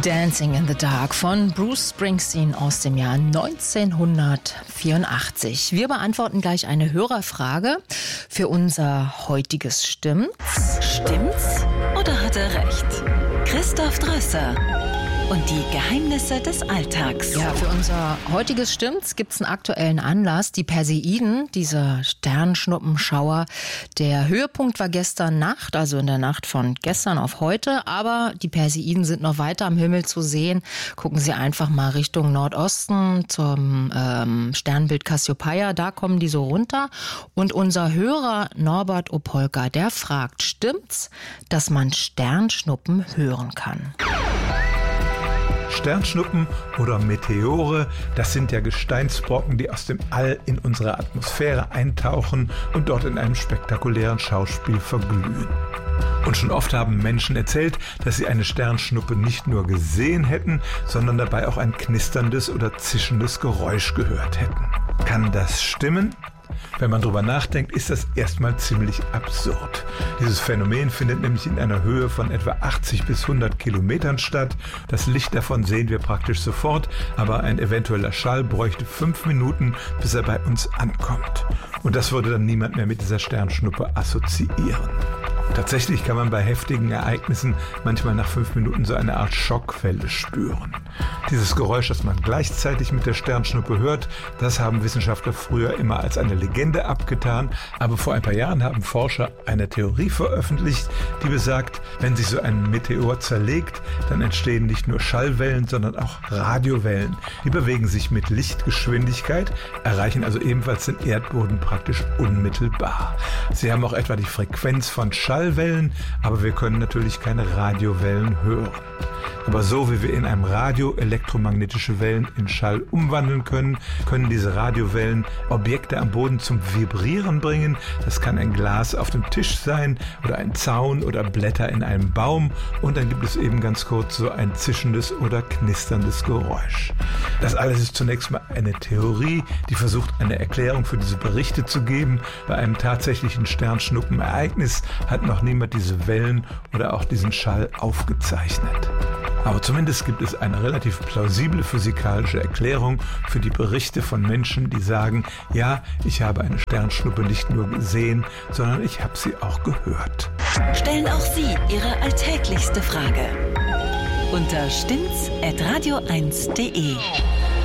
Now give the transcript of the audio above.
Dancing in the Dark von Bruce Springsteen aus dem Jahr 1984. Wir beantworten gleich eine Hörerfrage für unser heutiges Stimmt's. Stimmt's oder hat er recht? Christoph Drösser und die Geheimnisse des Alltags. Ja, für unser heutiges Stimmt's gibt es einen aktuellen Anlass. Die Perseiden, dieser Sternschnuppenschauer. Der Höhepunkt war gestern Nacht, also in der Nacht von gestern auf heute. Aber die Perseiden sind noch weiter am Himmel zu sehen. Gucken Sie einfach mal Richtung Nordosten zum Sternbild Cassiopeia. Da kommen die so runter. Und unser Hörer Norbert Opolka, der fragt, stimmt's, dass man Sternschnuppen hören kann? Sternschnuppen oder Meteore, das sind ja Gesteinsbrocken, die aus dem All in unsere Atmosphäre eintauchen und dort in einem spektakulären Schauspiel verglühen. Und schon oft haben Menschen erzählt, dass sie eine Sternschnuppe nicht nur gesehen hätten, sondern dabei auch ein knisterndes oder zischendes Geräusch gehört hätten. Kann das stimmen? Wenn man drüber nachdenkt, ist das erstmal ziemlich absurd. Dieses Phänomen findet nämlich in einer Höhe von etwa 80 bis 100 Kilometern statt. Das Licht davon sehen wir praktisch sofort, aber ein eventueller Schall bräuchte 5 Minuten, bis er bei uns ankommt. Und das würde dann niemand mehr mit dieser Sternschnuppe assoziieren. Tatsächlich kann man bei heftigen Ereignissen manchmal nach 5 Minuten so eine Art Schockwelle spüren. Dieses Geräusch, das man gleichzeitig mit der Sternschnuppe hört, das haben Wissenschaftler früher immer als eine Legende abgetan. Aber vor ein paar Jahren haben Forscher eine Theorie veröffentlicht, die besagt, wenn sich so ein Meteor zerlegt, dann entstehen nicht nur Schallwellen, sondern auch Radiowellen. Die bewegen sich mit Lichtgeschwindigkeit, erreichen also ebenfalls den Erdboden praktisch unmittelbar. Sie haben auch etwa die Frequenz von Schallwellen, aber wir können natürlich keine Radiowellen hören. Aber so wie wir in einem Radio elektromagnetische Wellen in Schall umwandeln können, können diese Radiowellen Objekte am Boden zum Vibrieren bringen. Das kann ein Glas auf dem Tisch sein oder ein Zaun oder Blätter in einem Baum. Und dann gibt es eben ganz kurz so ein zischendes oder knisterndes Geräusch. Das alles ist zunächst mal eine Theorie, die versucht, eine Erklärung für diese Berichte zu geben. Bei einem tatsächlichen Sternschnuppenereignis hat noch niemand diese Wellen oder auch diesen Schall aufgezeichnet. Aber zumindest gibt es eine relativ plausible physikalische Erklärung für die Berichte von Menschen, die sagen, ja, ich habe eine Sternschnuppe nicht nur gesehen, sondern ich habe sie auch gehört. Stellen auch Sie Ihre alltäglichste Frage unter stimmt's@radio1.de.